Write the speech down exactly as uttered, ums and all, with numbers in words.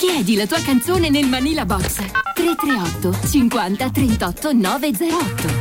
Chiedi la tua canzone nel Manila Box tre tre otto cinquanta trentotto novecentotto.